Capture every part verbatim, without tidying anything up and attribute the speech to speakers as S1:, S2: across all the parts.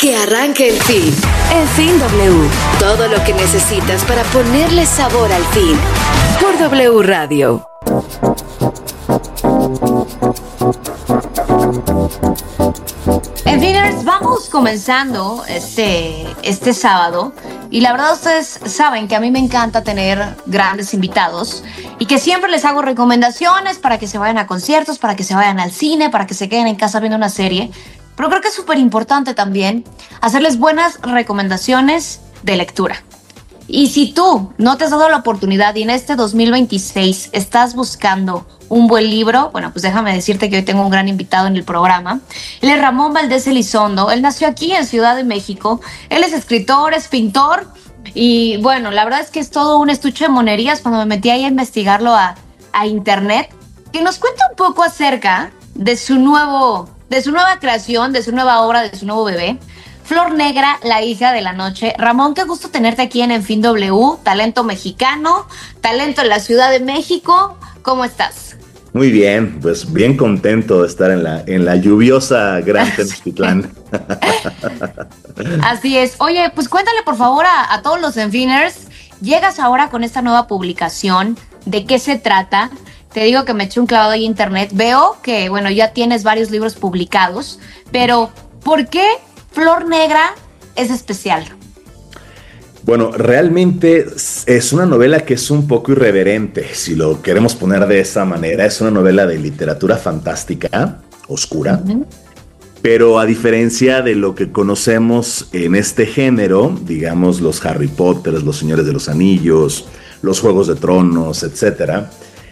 S1: Que arranque el fin.
S2: El Fin W.
S1: Todo lo que necesitas para ponerle sabor al fin.
S2: Por W Radio.
S3: En Finers, vamos comenzando este, este sábado. Y la verdad ustedes saben que a mí me encanta tener grandes invitados y que siempre les hago recomendaciones para que se vayan a conciertos, para que se vayan al cine, para que se queden en casa viendo una serie. Pero creo que es súper importante también hacerles buenas recomendaciones de lectura. Y si tú no te has dado la oportunidad y en este dos mil veintiséis estás buscando un buen libro, bueno, pues déjame decirte que hoy tengo un gran invitado en el programa. Él es Ramón Valdés Elizondo. Él nació aquí en Ciudad de México. Él es escritor, es pintor y bueno, la verdad es que es todo un estuche de monerías cuando me metí ahí a investigarlo a, a internet. Que nos cuenta un poco acerca de su nuevo, de su nueva creación, de su nueva obra, de su nuevo bebé. Flor Negra, la hija de la noche. Ramón, qué gusto tenerte aquí en En Fin W, talento mexicano, talento en la Ciudad de México. ¿Cómo estás?
S4: Muy bien, pues bien contento de estar en la, en la lluviosa Gran Tenochtitlán.
S3: Así es. Oye, pues cuéntale por favor a, a todos los Enfiners, llegas ahora con esta nueva publicación, ¿de qué se trata? Te digo que me eché un clavado ahí en internet, veo que, bueno, ya tienes varios libros publicados, pero ¿por qué Flor Negra es especial?
S4: Bueno, realmente es una novela que es un poco irreverente, si lo queremos poner de esa manera. Es una novela de literatura fantástica, oscura, uh-huh. Pero a diferencia de lo que conocemos en este género, digamos los Harry Potter, los Señores de los Anillos, los Juegos de Tronos, etcétera,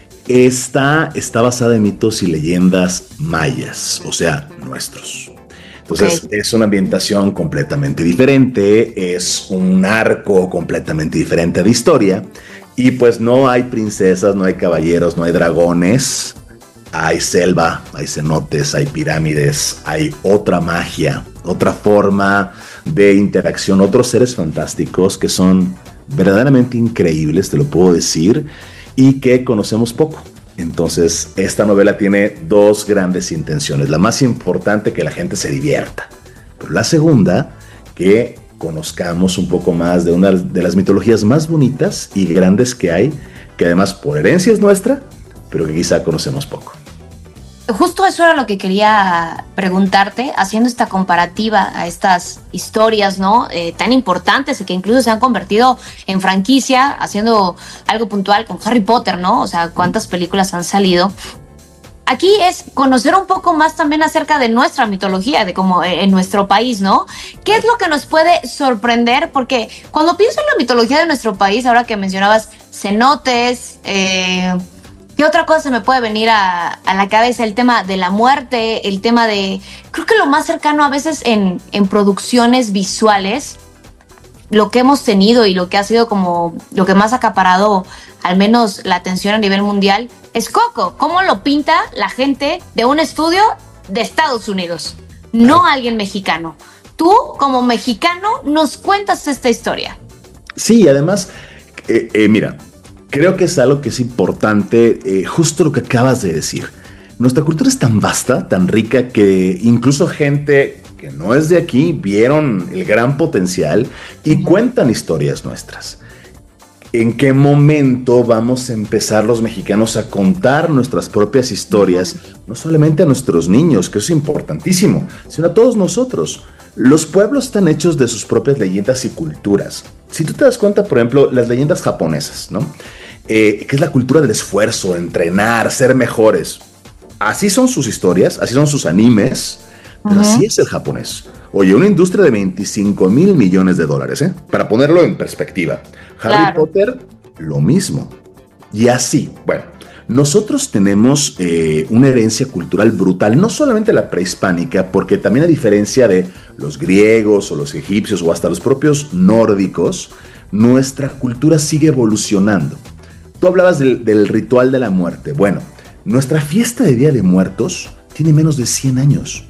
S4: esta está basada en mitos y leyendas mayas, o sea, nuestros. Entonces, okay. Es una ambientación completamente diferente, es un arco completamente diferente de historia, y pues no hay princesas, no hay caballeros, no hay dragones, hay selva, hay cenotes, hay pirámides, hay otra magia, otra forma de interacción, otros seres fantásticos que son verdaderamente increíbles, te lo puedo decir, y que conocemos poco. Entonces, esta novela tiene dos grandes intenciones. La más importante, que la gente se divierta. Pero la segunda, que conozcamos un poco más de una de las mitologías más bonitas y grandes que hay, que además por herencia es nuestra, pero que quizá conocemos poco.
S3: Justo eso era lo que quería preguntarte, haciendo esta comparativa a estas historias, ¿no? Eh, tan importantes y que incluso se han convertido en franquicia, haciendo algo puntual con Harry Potter, ¿no? O sea, cuántas películas han salido. Aquí es conocer un poco más también acerca de nuestra mitología, de cómo en nuestro país, ¿no? ¿Qué es lo que nos puede sorprender? Porque cuando pienso en la mitología de nuestro país, ahora que mencionabas cenotes, eh... ¿qué otra cosa se me puede venir a, a la cabeza? El tema de la muerte, el tema de... Creo que lo más cercano a veces en, en producciones visuales, lo que hemos tenido y lo que ha sido como lo que más ha acaparado al menos la atención a nivel mundial, es Coco. ¿Cómo lo pinta la gente de un estudio de Estados Unidos? No alguien mexicano. Tú, como mexicano, nos cuentas esta historia.
S4: Sí, además, eh, eh, mira... Creo que es algo que es importante, eh, justo lo que acabas de decir. Nuestra cultura es tan vasta, tan rica, que incluso gente que no es de aquí vieron el gran potencial y cuentan historias nuestras. ¿En qué momento vamos a empezar los mexicanos a contar nuestras propias historias? No solamente a nuestros niños, que eso es importantísimo, sino a todos nosotros. Los pueblos están hechos de sus propias leyendas y culturas. Si tú te das cuenta, por ejemplo, las leyendas japonesas, ¿no? Eh, que es la cultura del esfuerzo, entrenar, ser mejores. Así son sus historias, así son sus animes, pero uh-huh. Así es el japonés. Oye, una industria de veinticinco mil millones de dólares, ¿eh? Para ponerlo en perspectiva. Harry claro. Potter, lo mismo. Y así, bueno, nosotros tenemos eh, una herencia cultural brutal, no solamente la prehispánica, porque también a diferencia de los griegos o los egipcios o hasta los propios nórdicos, nuestra cultura sigue evolucionando. Tú hablabas del, del ritual de la muerte. Bueno, nuestra fiesta de Día de Muertos tiene menos de cien años.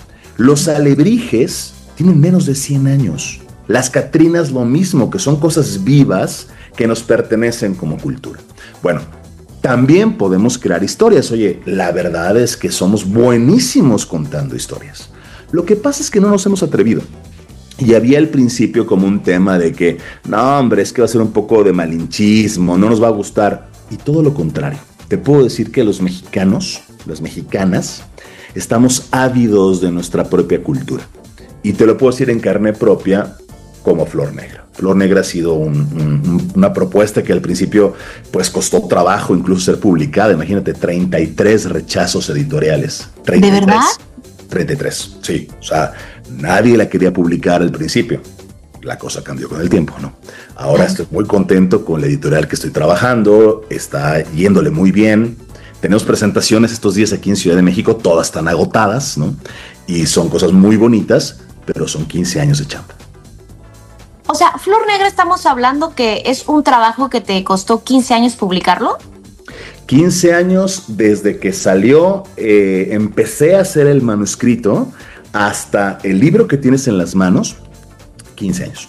S4: Los alebrijes tienen menos de cien años. Las catrinas lo mismo, que son cosas vivas que nos pertenecen como cultura. Bueno, también podemos crear historias. Oye, la verdad es que somos buenísimos contando historias. Lo que pasa es que no nos hemos atrevido. Y había al principio como un tema de que, no hombre, es que va a ser un poco de malinchismo, no nos va a gustar. Y todo lo contrario. Te puedo decir que los mexicanos, las mexicanas, estamos ávidos de nuestra propia cultura. Y te lo puedo decir en carne propia como Flor Negra. Flor Negra ha sido un, un, una propuesta que al principio pues costó trabajo incluso ser publicada. Imagínate, treinta y tres rechazos editoriales. treinta y tres.
S3: ¿De verdad?
S4: treinta y tres, sí. O sea, nadie la quería publicar al principio. La cosa cambió con el tiempo, ¿no? Ahora estoy muy contento con la editorial que estoy trabajando, está yéndole muy bien. Tenemos presentaciones estos días aquí en Ciudad de México, todas están agotadas, ¿no? Y son cosas muy bonitas, pero son quince años de chamba.
S3: O sea, Flor Negra, estamos hablando que es un trabajo que te costó quince años publicarlo.
S4: quince años desde que salió, eh, empecé a hacer el manuscrito hasta el libro que tienes en las manos. quince años.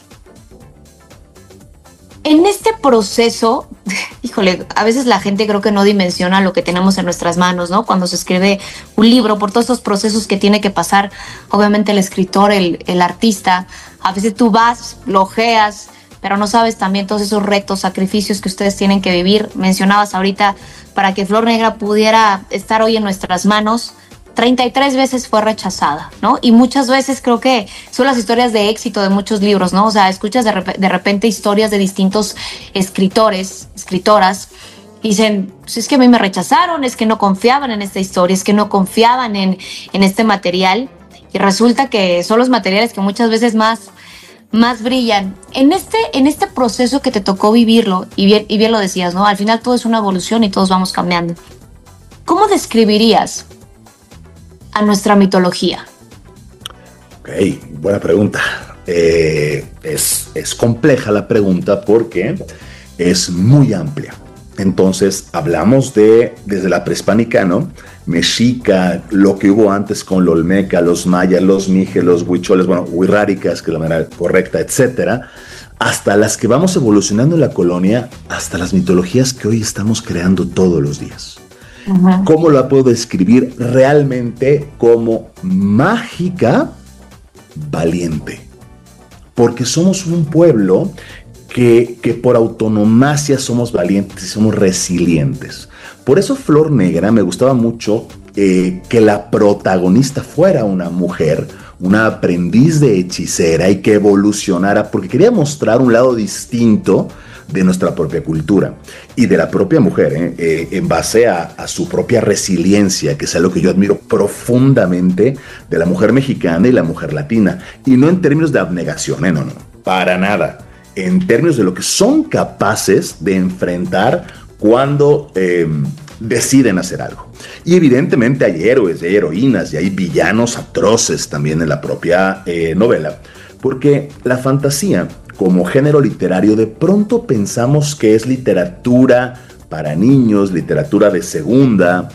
S3: En este proceso, híjole, a veces la gente creo que no dimensiona lo que tenemos en nuestras manos, ¿no? Cuando se escribe un libro, por todos estos procesos que tiene que pasar, obviamente el escritor, el, el artista, a veces tú vas, lo ojeas, pero no sabes también todos esos retos, sacrificios que ustedes tienen que vivir. Mencionabas ahorita, para que Flor Negra pudiera estar hoy en nuestras manos, treinta y tres veces fue rechazada, ¿no? Y muchas veces creo que son las historias de éxito de muchos libros, ¿no? O sea, escuchas de, rep- de repente historias de distintos escritores, escritoras, y dicen, pues es que a mí me rechazaron, es que no confiaban en esta historia, es que no confiaban en, en este material, y resulta que son los materiales que muchas veces más, más brillan. En este, en este proceso que te tocó vivirlo, y bien, y bien lo decías, ¿no? Al final todo es una evolución y todos vamos cambiando. ¿Cómo describirías a nuestra mitología?
S4: Ok, buena pregunta. Eh, es, es compleja la pregunta porque es muy amplia. Entonces, hablamos de, desde la prehispánica, ¿no? Mexica, lo que hubo antes con los olmeca, los mayas, los mije, los huicholes, bueno, huirráricas, que es la manera correcta, etcétera, hasta las que vamos evolucionando en la colonia, hasta las mitologías que hoy estamos creando todos los días. Uh-huh. ¿Cómo la puedo describir? Realmente como mágica, valiente. Porque somos un pueblo que, que por autonomacia somos valientes y somos resilientes. Por eso Flor Negra me gustaba mucho eh, que la protagonista fuera una mujer, una aprendiz de hechicera y que evolucionara, porque quería mostrar un lado distinto de nuestra propia cultura y de la propia mujer, ¿eh? Eh, en base a, a su propia resiliencia, que es algo que yo admiro profundamente de la mujer mexicana y la mujer latina, y no en términos de abnegación, ¿eh? no, no, para nada, en términos de lo que son capaces de enfrentar cuando eh, deciden hacer algo. Y evidentemente hay héroes, hay heroínas y hay villanos atroces también en la propia eh, novela, porque la fantasía como género literario, de pronto pensamos que es literatura para niños, literatura de segunda,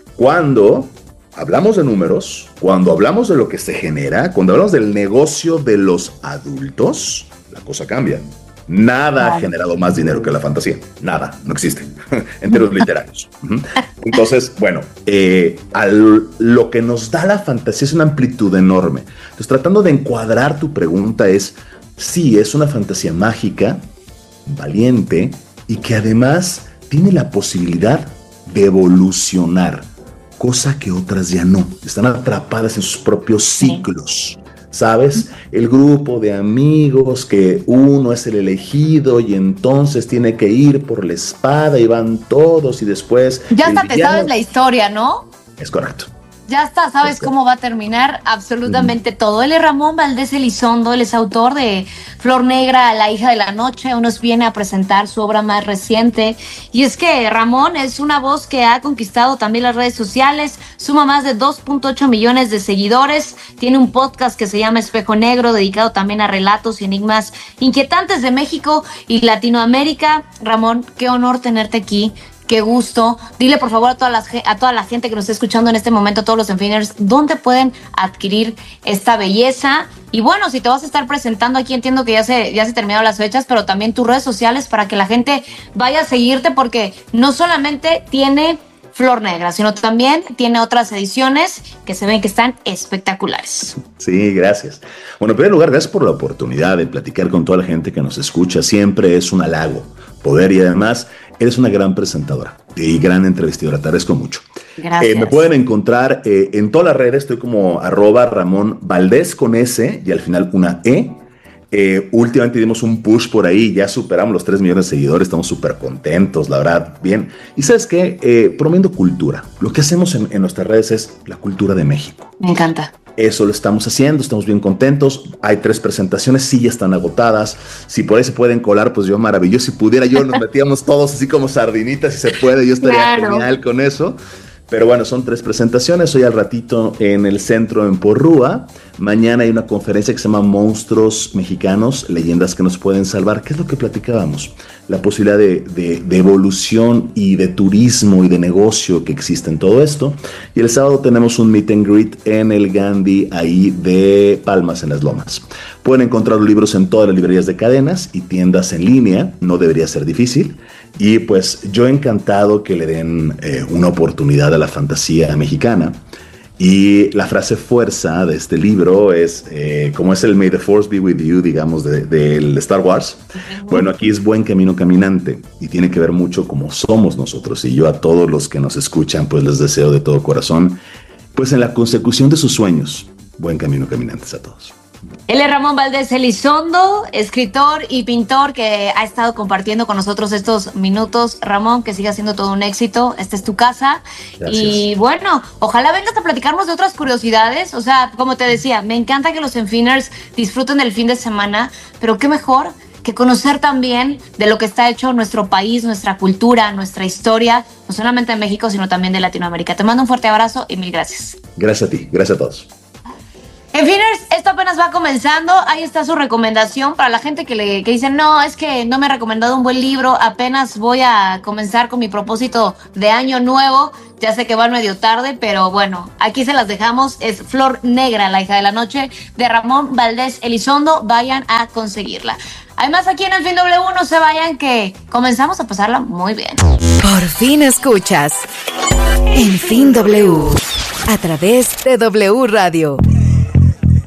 S4: cuando hablamos de números, cuando hablamos de lo que se genera, cuando hablamos del negocio de los adultos, la cosa cambia. Nada ha generado más dinero que la fantasía. Nada, no existe, en términos literarios. Entonces, bueno, eh, al, lo que nos da la fantasía es una amplitud enorme. Entonces, tratando de encuadrar tu pregunta es, sí, es una fantasía mágica, valiente y que además tiene la posibilidad de evolucionar, cosa que otras ya no. Están atrapadas en sus propios ciclos, ¿sabes? El grupo de amigos que uno es el elegido y entonces tiene que ir por la espada y van todos y después...
S3: Ya hasta te sabes la historia, ¿no?
S4: Es correcto.
S3: Ya está, sabes cómo va a terminar absolutamente uh-huh. todo. Él es Ramón Valdés Elizondo, él es autor de Flor Negra, La hija de la noche. Hoy nos viene a presentar su obra más reciente. Y es que Ramón es una voz que ha conquistado también las redes sociales, suma más de dos punto ocho millones de seguidores, tiene un podcast que se llama Espejo Negro, dedicado también a relatos y enigmas inquietantes de México y Latinoamérica. Ramón, qué honor tenerte aquí. Qué gusto. Dile por favor a toda, la, a toda la gente que nos está escuchando en este momento, a todos los Enfiners, dónde pueden adquirir esta belleza. Y bueno, si te vas a estar presentando aquí, entiendo que ya se, ya se terminaron las fechas, pero también tus redes sociales para que la gente vaya a seguirte, porque no solamente tiene Flor Negra, sino también tiene otras ediciones que se ven que están espectaculares.
S4: Sí, gracias. Bueno, en primer lugar, gracias por la oportunidad de platicar con toda la gente que nos escucha. Siempre es un halago poder, y además eres una gran presentadora y gran entrevistadora. Te agradezco mucho.
S3: Gracias.
S4: Eh, me pueden encontrar eh, en todas las redes. Estoy como arroba Ramón Valdés con S y al final una E. Eh, últimamente dimos un push por ahí, ya superamos los tres millones de seguidores, estamos súper contentos, la verdad, bien. Y ¿sabes qué? Eh, promoviendo cultura. Lo que hacemos en, en nuestras redes es la cultura de México.
S3: Me encanta.
S4: Eso lo estamos haciendo, estamos bien contentos. Hay tres presentaciones, sí, ya están agotadas. Si por ahí se pueden colar, pues yo maravilloso. Si pudiera yo, nos metíamos todos así como sardinitas, si se puede, yo estaría claro. Genial con eso. Pero bueno, son tres presentaciones. Hoy al ratito en el centro en Porrúa. Mañana hay una conferencia que se llama Monstruos Mexicanos, leyendas que nos pueden salvar. ¿Qué es lo que platicábamos? La posibilidad de, de, de evolución y de turismo y de negocio que existe en todo esto. Y el sábado tenemos un meet and greet en el Gandhi, ahí de Palmas, en las Lomas. Pueden encontrar los libros en todas las librerías de cadenas y tiendas en línea. No debería ser difícil. Y pues yo encantado que le den eh, una oportunidad a la fantasía mexicana. Y la frase fuerza de este libro es, eh, como es el May the Force be with you, digamos, del de, de Star Wars. Bueno, aquí es buen camino caminante y tiene que ver mucho cómo somos nosotros. Y yo a todos los que nos escuchan, pues les deseo de todo corazón, pues en la consecución de sus sueños, buen camino caminantes a todos.
S3: Él es Ramón Valdés Elizondo, escritor y pintor que ha estado compartiendo con nosotros estos minutos. Ramón, que siga siendo todo un éxito. Esta es tu casa. Gracias. Y bueno, ojalá vengas a platicarnos de otras curiosidades. O sea, como te decía, me encanta que los Enfiners disfruten del fin de semana, pero qué mejor que conocer también de lo que está hecho nuestro país, nuestra cultura, nuestra historia, no solamente de México, sino también de Latinoamérica. Te mando un fuerte abrazo y mil gracias.
S4: Gracias a ti, gracias a todos.
S3: Enfiners, esto apenas va comenzando. Ahí está su recomendación para la gente que le que dice, no, es que no me ha recomendado un buen libro, apenas voy a comenzar con mi propósito de año nuevo. Ya sé que va medio tarde, pero bueno, aquí se las dejamos. Es Flor Negra, la hija de la noche, de Ramón Valdés Elizondo. Vayan a conseguirla. Además, aquí en El Fin W, no se vayan, que comenzamos a pasarla muy bien.
S2: Por fin escuchas El Fin W a través de W Radio.